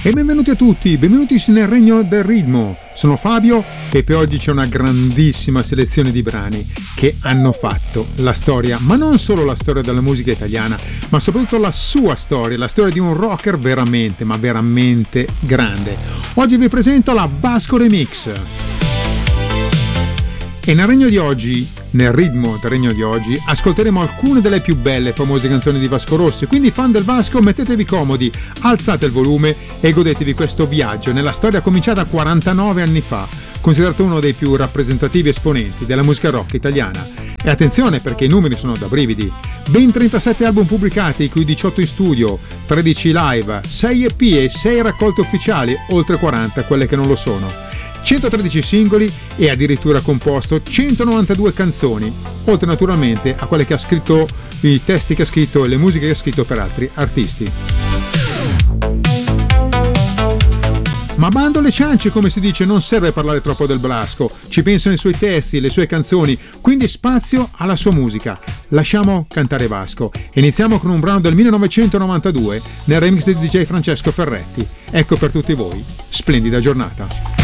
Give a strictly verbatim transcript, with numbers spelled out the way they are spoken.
E benvenuti a tutti, benvenuti nel regno del ritmo. Sono Fabio e per oggi c'è una grandissima selezione di brani che hanno fatto la storia, ma non solo la storia della musica italiana, ma soprattutto la sua storia, la storia di un rocker veramente, ma veramente grande. Oggi vi presento la Vasco Remix. E nel regno di oggi, nel ritmo del regno di oggi, ascolteremo alcune delle più belle e famose canzoni di Vasco Rossi. Quindi fan del Vasco, mettetevi comodi, alzate il volume e godetevi questo viaggio nella storia cominciata quarantanove anni fa, considerato uno dei più rappresentativi esponenti della musica rock italiana. E attenzione, perché i numeri sono da brividi. Ben trentasette album pubblicati, cui diciotto in studio, tredici live, sei E P e sei raccolte ufficiali, oltre quaranta quelle che non lo sono. centotredici singoli e addirittura composto centonovantadue canzoni, oltre naturalmente a quelle che ha scritto, i testi che ha scritto e le musiche che ha scritto per altri artisti. Ma bando alle ciance, come si dice, non serve parlare troppo del Blasco, ci pensano i suoi testi, le sue canzoni, quindi spazio alla sua musica. Lasciamo cantare Vasco. Iniziamo con un brano del millenovecentonovantadue nel remix di D J Francesco Ferretti. Ecco per tutti voi, splendida giornata.